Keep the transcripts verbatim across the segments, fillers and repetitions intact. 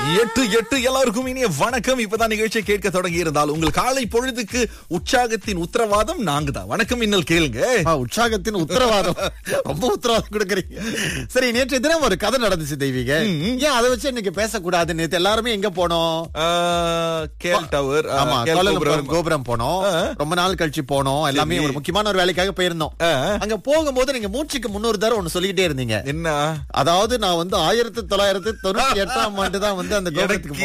எட்டு எட்டு எல்லாருக்கும் இனிய வணக்கம். இப்பதான் நிகழ்ச்சியை கேட்க தொடங்கி இருந்தால் உங்கள் காலை பொழுதுக்கு உற்சாகத்தின் உத்தரவாதம் நாங்க தான். வணக்கம் இன்னல் கேளுங்க. உற்சாகத்தின் உத்தரவாதம் ரொம்ப உத்தரவாதம் கொடுக்குறீங்க. சரி, நேற்று தினம் ஒரு கதை நடந்துச்சு தெய்வீக. ஏன் அதை வச்சு இன்னைக்கு பேசக்கூடாது? நேற்று எல்லாருமே எங்க போனோம்? கேல் டவர், ஆமா, கோபுரம் போனோம். ரொம்ப நாள் கழிச்சு போனோம். எல்லாமே ஒரு முக்கியமான ஒரு வேலைக்காக போயிருந்தோம். அங்க போகும்போது நீங்க மூச்சுக்கு முன்னூறு தடவை ஒண்ணு சொல்லிக்கிட்டே இருந்தீங்க. என்ன? அதாவது நான் வந்து ஆயிரத்தி தொள்ளாயிரத்தி தொண்ணூத்தி எட்டாம் ஆண்டு தான் வந்து அந்த கோபுரத்துக்கு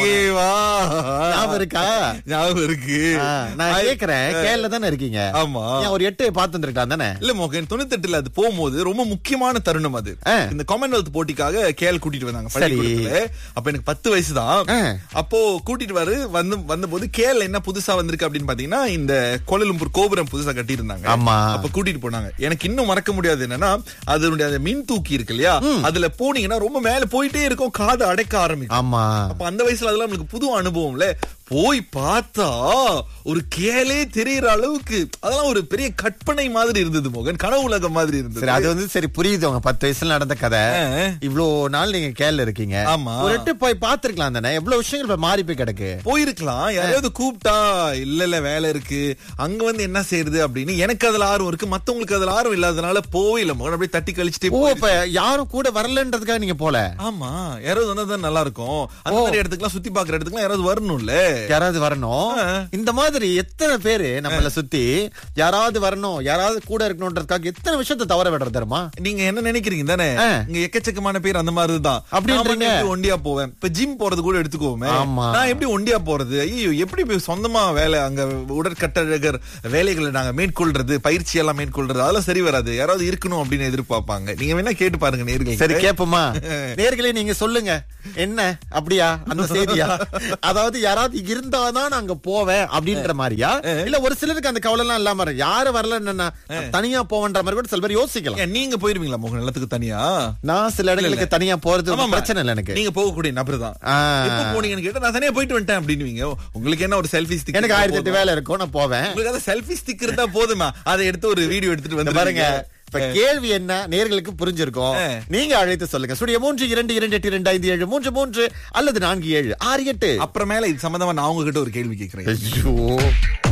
ஞாபகம் இருக்கா? ஞாபகம் இருக்கு. நான் கேக்குறேன், கேள்ல தானே இருக்கீங்க? ஆமா. ஒரு எட்டு பார்த்துருக்கலாம் தானே? இல்ல மோகன், தொண்ணூத்தி எட்டுல அது போகும்போது ரொம்ப முக்கியமான தருணம் அது. இந்த காமன்வெல்த் போட்டிக்காக கேள் கூட்டிட்டு வந்தாங்க பள்ளிக்கூடத்துல. அப்ப எனக்கு பத்து வயசு தான். அப்போ கூட்டிட்டு வரு வந்து வந்த போது கேள் என்ன புதுசா வந்திருக்கு அப்படின்னு பாத்தீங்கன்னா இந்த கோலாலம்பூர் கோபுரம் புதுசா கட்டி இருந்தாங்க. அப்ப கூட்டிட்டு போனாங்க. எனக்கு இன்னும் மறக்க முடியாது என்னன்னா அதனுடைய அந்த மின் தூக்கி இருக்கு இல்லையா, அதுல போனீங்கன்னா ரொம்ப மேல போயிட்டே இருக்கும், காது அடைக்க ஆரம்பிக்கும். ஆமா. அப்ப அந்த வயசுல அதெல்லாம் நம்மளுக்கு புது அனுபவம்ல. போய் பார்த்தா ஒரு கேலே தெரியற அளவுக்கு அதெல்லாம் ஒரு பெரிய கற்பனை மாதிரி இருந்தது மோகன், கனவு உலகம் மாதிரி இருந்தது. அது வந்து சரி புரியுது, உங்க பத்து வயசுல நடந்த கதை. இவ்வளவு நாள் நீங்க கேள்ல இருக்கீங்க. ஆமா, ஒரு எட்டு போய் பாத்துருக்கலாம் தானே? எவ்வளவு விஷயங்கள் இப்ப மாறி போய் கிடக்கு. போயிருக்கலாம். யாராவது கூப்பிட்டா இல்ல இல்ல வேலை இருக்கு அங்க வந்து என்ன செய்யறது அப்படின்னு எனக்கு அதுல ஆர்வம் இருக்கு, மத்தவங்களுக்கு அதுல ஆர்வம் இல்லாதனால போவே இல்ல மோகன். அப்படியே தட்டி கழிச்சுட்டே. இப்ப யாரும் கூட வரலன்றதுக்காக நீங்க போல? ஆமா, யாராவது வந்தா நல்லா இருக்கும். அந்த மாதிரி இடத்துக்குலாம் சுத்தி பாக்குற இடத்துக்குலாம் யாராவது வரணும்ல. யாராவது வரணும். இந்த மாதிரி எத்தனை பேரு நம்மள சுத்தி யாராவது வரணும், யாராவது கூட இருக்கணும்ன்றதுக்காக எத்தனை விஷயத்தை தவற விடுறது தெரியுமா? நீங்க என்ன நினைக்கிறீங்க தானே? இங்க எக்கச்சக்கமான பேர் அந்த மாதிரி தான். அப்படின்றீங்க. ஒண்டியா போவேன். இப்ப ஜிம் போறது கூட எடுத்துக்கோமே, நான் எப்படி ஒண்டியா போறது? ஐயோ, எப்படி போய் சொந்தமா வேலை அங்க உடற்கட்டழகர் வேலைகளை நாங்க மேற்கொள்றது, பயிற்சி எல்லாம் மேற்கொள்றது, அதெல்லாம் சரி வராது. யாராவது இருக்கணும் அப்படின்னு எதிர்பார்ப்பாங்க. நீங்க வேணா கேட்டு பாருங்க நேர்களே. சரி, கேட்போமா நேர்களே? நீங்க சொல்லுங்க, என்ன அப்படியா அந்த செய்தியா? அதாவது யாராவது இருந்தா தான் அங்க போவேன் அப்படின்ற மாதிரியா? இல்ல ஒரு சிலருக்கு அந்த கவலை எல்லாம் இல்லாம யாரு வரலன்னா தனியா போவன்ற மாதிரி கூட சில பேர் யோசிக்கலாம். நீங்க போயிருவீங்களா மோகன் நிலத்துக்கு தனியா? நான் சில இடங்களுக்கு தனியா போறது பிரச்சனை இல்லை எனக்கு. நீங்க போகக்கூடிய நபர் தான். எப்ப போனீங்கன்னு கேட்டா நான் தனியா போயிட்டு வந்துட்டேன் அப்படின்னுவீங்க. உங்களுக்கு என்ன ஒரு செல்ஃபி ஸ்டிக்? எனக்கு ஆயிரத்தி எட்டு வேலை இருக்கும், நான் போவேன். உங்களுக்கு அதை செல்ஃபி ஸ்டிக் இருந்தா போதுமா? அதை எடுத்து ஒரு வீடியோ எடுத்துட்டு வந்து பாருங்க. இப்ப கேள்வி என்ன நேர்களுக்கு புரிஞ்சிருக்கும். நீங்க அழைத்து சொல்லுங்க. ஸ்டுடியோ மூன்று இரண்டு இரண்டு எட்டு இரண்டு ஐந்து ஏழு மூன்று மூன்று அல்லது நான்கு ஏழு ஆறு எட்டு. அப்புறமேல இது சம்பந்தமா நான் உங்ககிட்ட ஒரு கேள்வி கேட்கிறேன்.